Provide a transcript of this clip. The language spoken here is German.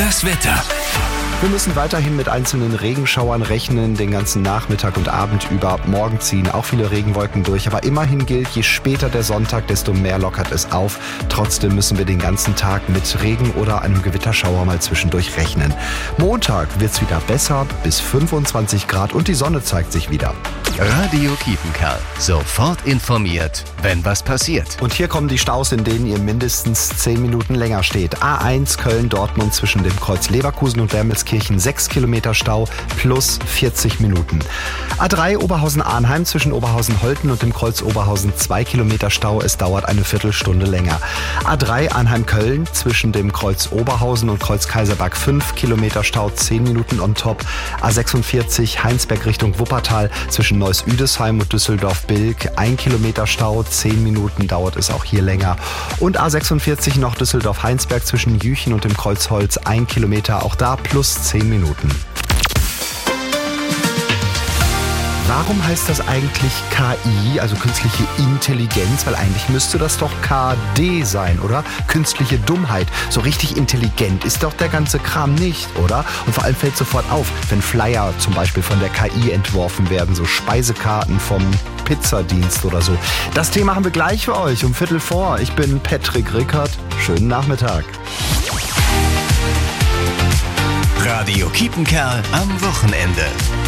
Das Wetter. Wir müssen weiterhin mit einzelnen Regenschauern rechnen, den ganzen Nachmittag und Abend über. Morgen ziehen auch viele Regenwolken durch, aber immerhin gilt, je später der Sonntag, desto mehr lockert es auf. Trotzdem müssen wir den ganzen Tag mit Regen oder einem Gewitterschauer mal zwischendurch rechnen. Montag wird's wieder besser, bis 25 Grad und die Sonne zeigt sich wieder. Radio Kiepenkerl. Sofort informiert, wenn was passiert. Und hier kommen die Staus, in denen ihr mindestens 10 Minuten länger steht. A1 Köln-Dortmund zwischen dem Kreuz Leverkusen und Wermelskirchen 6 Kilometer Stau plus 40 Minuten. A3 Oberhausen-Arnheim zwischen Oberhausen-Holten und dem Kreuz Oberhausen 2 Kilometer Stau. Es dauert eine Viertelstunde länger. A3 Arnheim-Köln zwischen dem Kreuz Oberhausen und Kreuz Kaiserberg 5 Kilometer Stau, 10 Minuten on top. A46 Heinsberg Richtung Wuppertal zwischen Neuss-Üdesheim und Düsseldorf-Bilk 1 Kilometer Stau, 10 Minuten dauert es auch hier länger. Und A46 noch Düsseldorf-Heinsberg zwischen Jüchen und dem Kreuz Holz 1 Kilometer, auch da plus 10 Minuten. Warum heißt das eigentlich KI, also künstliche Intelligenz? Weil eigentlich müsste das doch KD sein, oder? Künstliche Dummheit. So richtig intelligent ist doch der ganze Kram nicht, oder? Und vor allem fällt sofort auf, wenn Flyer zum Beispiel von der KI entworfen werden, so Speisekarten vom Pizzadienst oder so. Das Thema haben wir gleich für euch um 15:45. Ich bin Patrick Rickert. Schönen Nachmittag. Radio Kiepenkerl am Wochenende.